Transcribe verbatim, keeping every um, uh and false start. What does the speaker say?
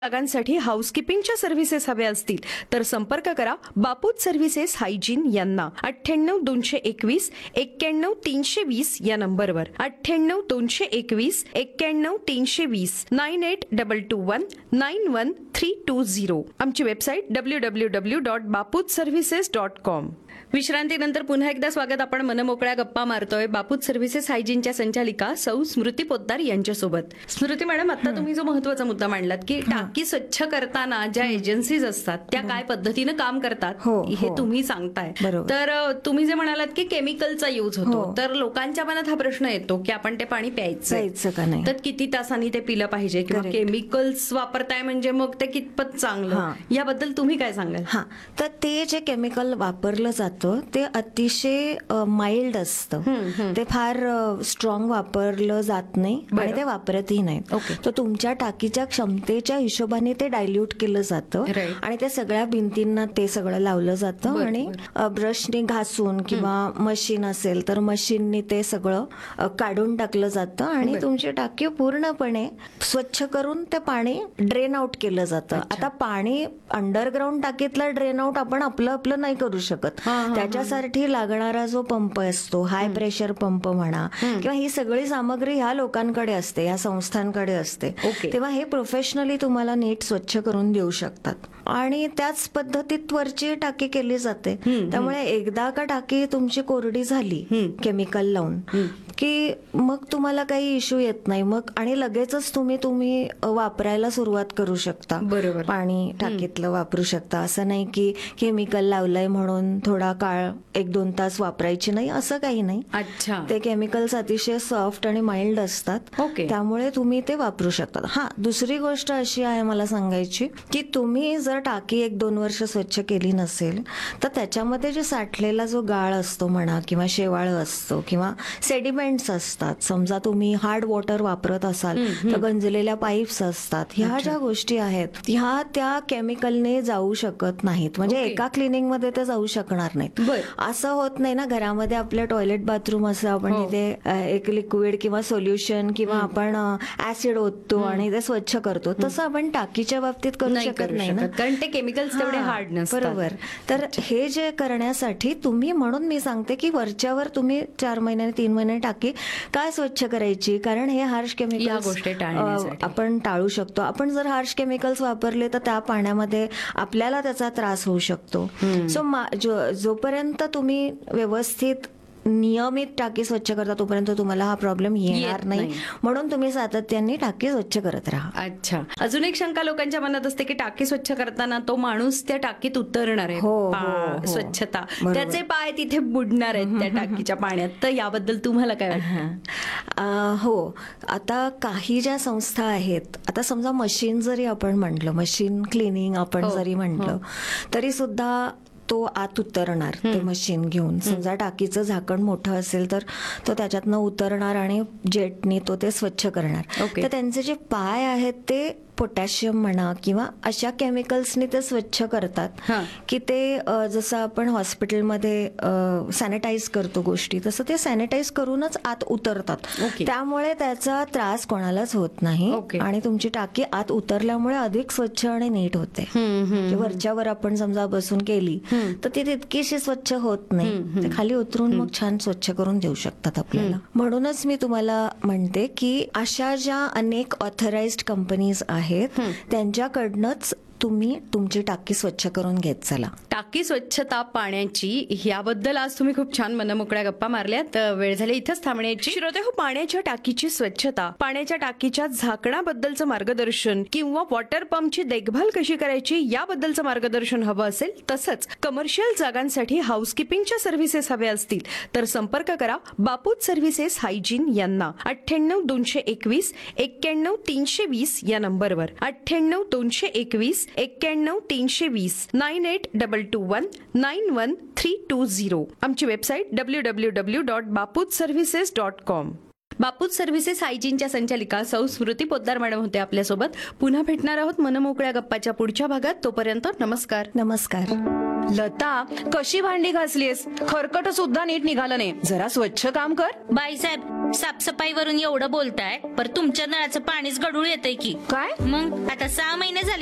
जागांसाठी हाऊसकीपिंगच्या सर्व्हिसेस हव्या असतील तर संपर्क करा बापूत सर्व्हिसेस हायजीन यांना अठ्ठ्याण्णव दोनशे एकवीस एक्क्याण्णव तीनशे वीस या नंबरवर अठ्ठ्याण्णव दोनशे एकवीस एक्क्याण्णव तीनशे वीस nine eight double two one nine one three to zero. आमची website W W W dot बापूत services dot com. विश्रांतीनंतर पुन्हा एकदा स्वागत. आपण मनमोकळ्या गप्पा मारतोय बापूत सर्व्हिसेस हायजीनच्या संचालिका सौ स्मृती पोद्दार यांच्यासोबत. स्मृती मॅडम, आता तुम्ही जो महत्वाचा मुद्दा मांडलात की टाकी स्वच्छ करताना ज्या एजन्सीज असतात त्या काय पद्धतीनं काम करतात हो, हे हो. तुम्ही सांगताय. बरोबर. तर अ, तुम्ही जे म्हणालात की केमिकलचा यूज होतो, तर लोकांच्या मनात हा प्रश्न येतो की आपण ते पाणी प्यायचं प्यायचं का नाही? तर किती तासांनी ते पिलं पाहिजे किंवा Correct. केमिकल्स वापरताय म्हणजे मग ते कितपत चांगलं, हा. याबद्दल तुम्ही काय सांगाल? हा, तर ते जे केमिकल वापरलं जातं ते अतिशय माइल्ड असतं. ते फार स्ट्रॉंग वापरलं जात नाही आणि ते वापरतही नाही. Okay. तर तुमच्या टाकीच्या क्षमतेच्या हिशोबाने ते डायल्यूट केलं जातं Right. आणि त्या सगळ्या भिंतींना ते सगळं लावलं जातं बरं, आणि ब्रशने घासून किंवा मशीन असेल तर मशीनने ते सगळं अ, काढून टाकलं जातं आणि बरं. तुमची टाकी पूर्णपणे स्वच्छ करून ते पाणी ड्रेन आउट केलं जातं. आता पाणी अंडरग्राऊंड टाकीतलं ड्रेन आउट आपण आपलं आपलं नाही करू शकत. हा, हा, त्याच्यासाठी लागणारा जो पंप असतो, हाय प्रेशर पंप म्हणा किंवा ही सगळी सामग्री ह्या लोकांकडे असते, या संस्थांकडे असते. Okay. तेव्हा हे प्रोफेशनली तुम्हाला नीट स्वच्छ करून देऊ शकतात आणि त्याच पद्धतीत वरची टाकी केली जाते. त्यामुळे एकदा का टाकी तुमची कोरडी झाली केमिकल लावून की मग तुम्हाला काही इश्यू येत नाही मग आणि लगेचच तुम्ही तुम्ही वापरायला सुरुवात करू शकता. बरोबर. पाणी टाकीतलं वापरू शकता. असं नाही की केमिकल लावलंय म्हणून थोडा काळ एक दोन तास वापरायची नाही, असं काही नाही. अच्छा. ते केमिकल्स अतिशय सॉफ्ट आणि माइल्ड असतात. Okay. त्यामुळे तुम्ही ते वापरू शकता. हा, दुसरी गोष्ट अशी आहे मला सांगायची की तुम्ही जर टाकी एक दोन वर्ष स्वच्छ केली नसेल तर त्याच्यामध्ये जे साठलेला जो गाळ असतो म्हणा किंवा शेवाळ असतो किंवा सेडिमेंट्स असतात, समजा तुम्ही हार्ड वॉटर वापरत असाल तर गंजलेल्या पाईप्स असतात, ह्या ज्या गोष्टी आहेत ह्या त्या केमिकलने जाऊ शकत नाहीत. म्हणजे Okay. एका क्लिनिंग मध्ये ते जाऊ शकणार नाहीत. बरं. असं होत नाही ना, घरामध्ये आपल्या टॉयलेट बाथरूम असं आपण हो. तिथे अ, एक लिक्विड किंवा सोल्युशन किंवा आपण ऍसिड ओततो आणि ते स्वच्छ करतो. तसं आपण टाकीच्या बाबतीत करू नाही शकत करू नाही ना. शकत, कारण ते केमिकल्स तेवढे हा, हार्ड नसतात. बरोबर. तर हे जे करण्यासाठी तुम्ही, म्हणून मी सांगते की वरच्यावर तुम्ही चार महिन्याने तीन महिन्याने टाकी काय स्वच्छ करायची, कारण हे हार्श या केमिकल्स गोष्टी टाळण्यासाठी. आपण टाळू शकतो. आपण जर हार्श केमिकल्स वापरले तर त्या पाण्यामध्ये आपल्याला त्याचा त्रास होऊ शकतो. सो जोपर्यंत तुम्ही व्यवस्थित नियमित टाकी स्वच्छ करता तोपर्यंत तुम्हाला हा प्रॉब्लेम येणार येत नाही. नाही. म्हणून तुम्ही सातत्याने टाकी स्वच्छ करत राहा. अच्छा. अजून एक शंका लोकांच्या मनात असते की टाकी स्वच्छ करताना तो माणूस त्या टाकीत उतरणार आहे. हो, हो, पा- हो. स्वच्छता, बरोबर. त्याचे पाय तिथे बुडणार आहेत त्या टाकीच्या पाण्यात. तर याबद्दल तुम्हाला काय वाटतं? अ, हो, आता काही ज्या संस्था आहेत, आता समजा मशीन जरी आपण म्हटलं, मशीन क्लिनिंग आपण हो, जरी म्हटलं तरी सुद्धा तो आत उतरणार ते मशीन घेऊन. समजा टाकीचं झाकण मोठं असेल तर तो त्याच्यातनं उतरणार आणि जेटने तो ते स्वच्छ करणार. Okay. तर त्यांचे जे पाय आहेत ते पोटॅशियम म्हणा किंवा अशा केमिकल्सनी ते स्वच्छ करतात हा. की ते अ, जसं आपण हॉस्पिटलमध्ये सॅनिटाईज करतो गोष्टी, तसं ते सॅनिटाईज करूनच आत उतरतात. Okay. त्यामुळे त्याचा त्रास कोणालाच होत नाही Okay. आणि तुमची टाकी आत उतरल्यामुळे अधिक स्वच्छ आणि नीट होते. म्हणजे वरच्यावर आपण समजा बसून केली तर ती तितकीशी स्वच्छ होत नाही. ते खाली उतरून मग छान स्वच्छ करून देऊ शकतात आपल्याला. म्हणूनच मी तुम्हाला म्हणते की अशा ज्या अनेक ऑथराइज्ड कंपनीज आहेत त्यांच्याकडनंच तुम्ही तुमची टाकी स्वच्छ करून घेत चला. टाकी स्वच्छता पाण्याची, याबद्दल आज तुम्ही खूप छान मनमोकळ्या गप्पा मारल्यात. वेळ झाली इथंच थांबण्याची. श्रोते हो, पाण्याच्या टाकीची स्वच्छता, पाण्याच्या टाकीच्या झाकणाबद्दलचं मार्गदर्शन किंवा वॉटर पंपची देखभाल कशी करायची याबद्दलचं मार्गदर्शन हवं असेल, तसंच कमर्शियल जागांसाठी हाऊसकीपिंगच्या सर्व्हिसेस हव्या असतील तर संपर्क करा बापूत सर्व्हिसेस हायजीन यांना अठ्ठ्याण्णव दोनशे एकवीस एक्क्याण्णव तीनशे वीस या नंबरवर अठ्ठ्याण्णव दोनशे एकवीस एक्क्याण्णव तीनशे वीस nine eight double two one nine one three to zero. आमची website W W W dot बापूत services dot com. बापूत services हायजीनच्या संचालिका सौ स्मृती पोद्दार मॅडम होते आपल्यासोबत. पुन्हा भेटणार आहोत मनमोकळ्या गप्पाच्या पुढच्या भागात. तोपर्यंत नमस्कार. नमस्कार. लता, कशी भांडी घासलीस? खरकट सुद्धा नीट निघालं नाही. जरा स्वच्छ काम कर. बाईसाहेब, साफसफाईवरून एवढं बोलताय पर तुमच्या नळाचं पाणीच गढूळ येतंय की काय? मग आता सहा महिने झाले